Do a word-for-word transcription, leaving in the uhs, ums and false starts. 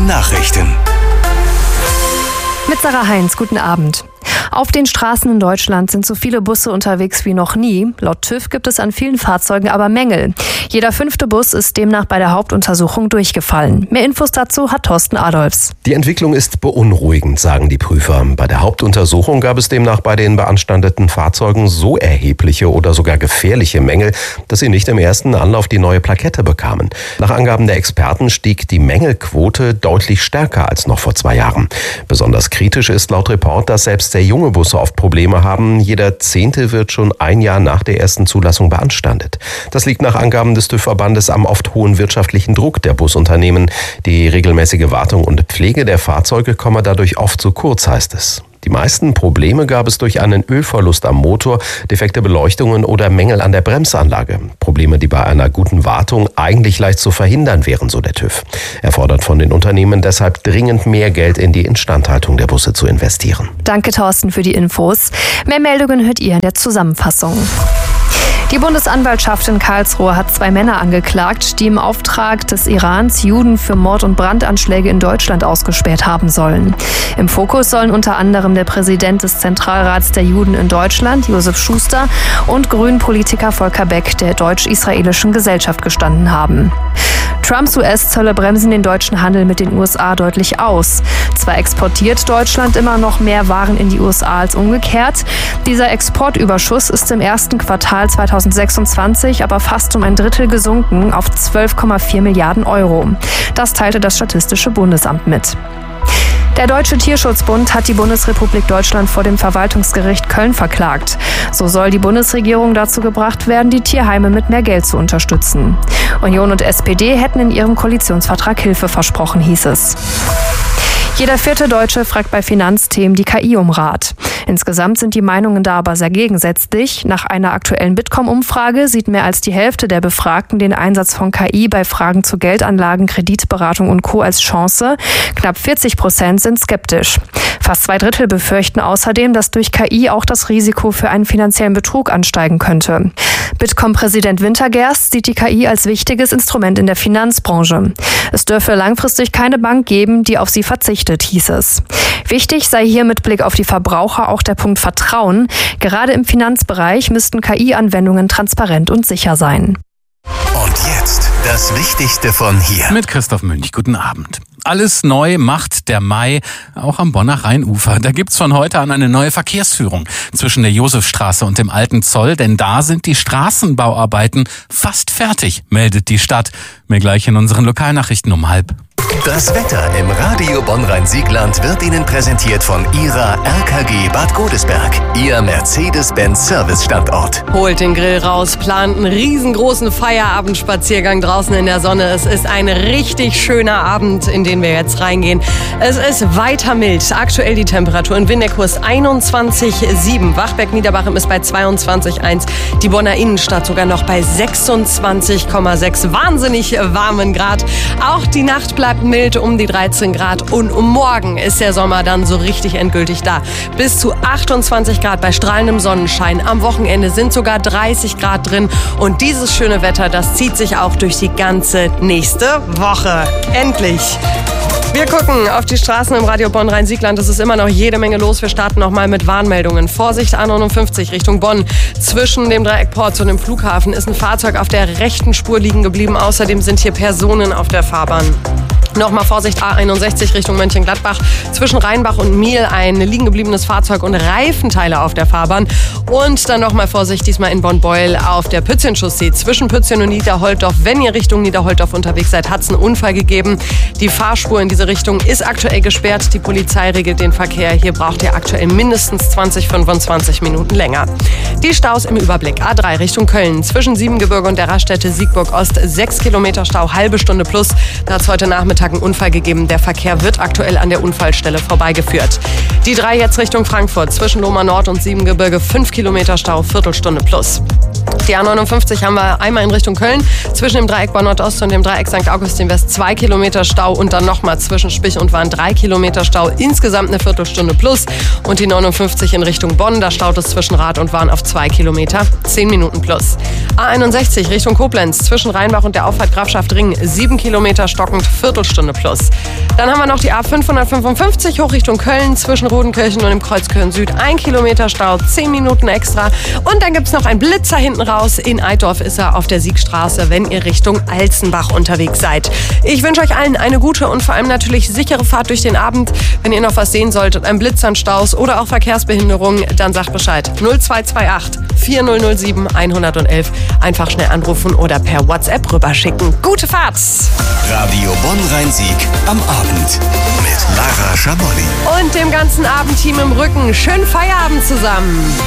Nachrichten. Mit Sarah Heinz, guten Abend. Auf den Straßen in Deutschland sind so viele Busse unterwegs wie noch nie. Laut TÜV gibt es an vielen Fahrzeugen aber Mängel. Jeder fünfte Bus ist demnach bei der Hauptuntersuchung durchgefallen. Mehr Infos dazu hat Thorsten Adolfs. Die Entwicklung ist beunruhigend, sagen die Prüfer. Bei der Hauptuntersuchung gab es demnach bei den beanstandeten Fahrzeugen so erhebliche oder sogar gefährliche Mängel, dass sie nicht im ersten Anlauf die neue Plakette bekamen. Nach Angaben der Experten stieg die Mängelquote deutlich stärker als noch vor zwei Jahren. Besonders kritisch ist laut Report, dass selbst sehr junge Busse oft Probleme haben. Jeder Zehnte wird schon ein Jahr nach der ersten Zulassung beanstandet. Das liegt nach Angaben des TÜV-Verbandes am oft hohen wirtschaftlichen Druck der Busunternehmen. Die regelmäßige Wartung und Pflege der Fahrzeuge komme dadurch oft zu kurz, heißt es. Die meisten Probleme gab es durch einen Ölverlust am Motor, defekte Beleuchtungen oder Mängel an der Bremsanlage. Probleme, die bei einer guten Wartung eigentlich leicht zu verhindern wären, so der TÜV. Er fordert von den Unternehmen deshalb dringend mehr Geld in die Instandhaltung der Busse zu investieren. Danke, Thorsten, für die Infos. Mehr Meldungen hört ihr in der Zusammenfassung. Die Bundesanwaltschaft in Karlsruhe hat zwei Männer angeklagt, die im Auftrag des Irans Juden für Mord- und Brandanschläge in Deutschland ausgespäht haben sollen. Im Fokus sollen unter anderem der Präsident des Zentralrats der Juden in Deutschland, Josef Schuster, und Grünen-Politiker Volker Beck der Deutsch-Israelischen Gesellschaft gestanden haben. Trumps U S-Zölle bremsen den deutschen Handel mit den U S A deutlich aus. Zwar exportiert Deutschland immer noch mehr Waren in die U S A als umgekehrt. Dieser Exportüberschuss ist im ersten Quartal zweitausendsechsundzwanzig aber fast um ein Drittel gesunken auf zwölf Komma vier Milliarden Euro. Das teilte das Statistische Bundesamt mit. Der Deutsche Tierschutzbund hat die Bundesrepublik Deutschland vor dem Verwaltungsgericht Köln verklagt. So soll die Bundesregierung dazu gebracht werden, die Tierheime mit mehr Geld zu unterstützen. Union und S P D hätten in ihrem Koalitionsvertrag Hilfe versprochen, hieß es. Jeder vierte Deutsche fragt bei Finanzthemen die K I um Rat. Insgesamt sind die Meinungen da aber sehr gegensätzlich. Nach einer aktuellen Bitkom-Umfrage sieht mehr als die Hälfte der Befragten den Einsatz von K I bei Fragen zu Geldanlagen, Kreditberatung und Co. als Chance. Knapp vierzig Prozent sind skeptisch. Fast zwei Drittel befürchten außerdem, dass durch K I auch das Risiko für einen finanziellen Betrug ansteigen könnte. Bitkom-Präsident Wintergerst sieht die K I als wichtiges Instrument in der Finanzbranche. Es dürfe langfristig keine Bank geben, die auf sie verzichtet, hieß es. Wichtig sei hier mit Blick auf die Verbraucher auch der Punkt Vertrauen. Gerade im Finanzbereich müssten K I-Anwendungen transparent und sicher sein. Und jetzt das Wichtigste von hier. Mit Christoph Münch, guten Abend. Alles neu macht der Mai, auch am Bonner Rheinufer. Da gibt's von heute an eine neue Verkehrsführung zwischen der Josefstraße und dem Alten Zoll, denn da sind die Straßenbauarbeiten fast fertig, meldet die Stadt. Mehr gleich in unseren Lokalnachrichten um halb. Das Wetter im Radio Bonn-Rhein-Siegland wird Ihnen präsentiert von Ihrer R K G Bad Godesberg, Ihr Mercedes-Benz-Service-Standort. Holt den Grill raus, plant einen riesengroßen Feierabendspaziergang draußen in der Sonne. Es ist ein richtig schöner Abend, in den wir jetzt reingehen. Es ist weiter mild. Aktuell die Temperatur in Winterkurs einundzwanzig Komma sieben. Wachberg-Niederbachem ist bei zweiundzwanzig Komma eins. Die Bonner Innenstadt sogar noch bei sechsundzwanzig Komma sechs. Wahnsinnig warmen Grad. Auch die Nacht bleibt mild um die dreizehn Grad und um morgen ist der Sommer dann so richtig endgültig da. Bis zu achtundzwanzig Grad bei strahlendem Sonnenschein. Am Wochenende sind sogar dreißig Grad drin und dieses schöne Wetter, das zieht sich auch durch die ganze nächste Woche. Endlich! Wir gucken auf die Straßen im Radio Bonn-Rhein-Siegland. Es ist immer noch jede Menge los. Wir starten noch mal mit Warnmeldungen. Vorsicht A neunundfünfzig Richtung Bonn. Zwischen dem Dreieck Porz und dem Flughafen ist ein Fahrzeug auf der rechten Spur liegen geblieben. Außerdem sind hier Personen auf der Fahrbahn. Nochmal Vorsicht A einundsechzig Richtung Mönchengladbach. Zwischen Rheinbach und Miel ein liegen gebliebenes Fahrzeug und Reifenteile auf der Fahrbahn. Und dann nochmal Vorsicht, diesmal in Bonn-Beuel auf der Pützchen-Chaussee. Zwischen Pützchen und Niederholtdorf. Wenn ihr Richtung Niederholtdorf unterwegs seid, hat es einen Unfall gegeben. Die Fahrspur in diese Richtung ist aktuell gesperrt. Die Polizei regelt den Verkehr. Hier braucht ihr aktuell mindestens zwanzig, fünfundzwanzig Minuten länger. Die Staus im Überblick. A drei Richtung Köln. Zwischen Siebengebirge und der Raststätte Siegburg Ost. sechs Kilometer Stau, halbe Stunde plus. Da hat es heute Nachmittag einen Unfall gegeben. Der Verkehr wird aktuell an der Unfallstelle vorbeigeführt. Die drei jetzt Richtung Frankfurt. Zwischen Lohmar Nord und Siebengebirge. fünf Kilometer Stau, Viertelstunde plus. Die A neunundfünfzig haben wir einmal in Richtung Köln, zwischen dem Dreieck Bonn Nordost und dem Dreieck Sankt Augustin West zwei Kilometer Stau und dann nochmal zwischen Spich und Wahn drei Kilometer Stau, insgesamt eine Viertelstunde plus. Und die neunundfünfzig in Richtung Bonn, da staut es zwischen Rath und Wahn auf zwei Kilometer, zehn Minuten plus. A einundsechzig Richtung Koblenz, zwischen Rheinbach und der Auffahrt Grafschaft Ring, sieben Kilometer stockend, Viertelstunde plus. Dann haben wir noch die A fünfhundertfünfundfünfzig hoch Richtung Köln, zwischen Rodenkirchen und dem Kreuzkirchen Süd, ein Kilometer Stau, zehn Minuten extra. Und dann gibt es noch einen Blitzer hinten raus. In Eitdorf ist er auf der Siegstraße, wenn ihr Richtung Alzenbach unterwegs seid. Ich wünsche euch allen eine gute und vor allem natürlich sichere Fahrt durch den Abend. Wenn ihr noch was sehen solltet, ein Blitz an Staus oder auch Verkehrsbehinderung, dann sagt Bescheid. null zwei zwei acht vier null null sieben eins eins eins. Einfach schnell anrufen oder per WhatsApp rüberschicken. Gute Fahrt! Radio Bonn-Rhein-Sieg am Abend mit Lara Schamolli. Und dem ganzen Abendteam im Rücken. Schönen Feierabend zusammen.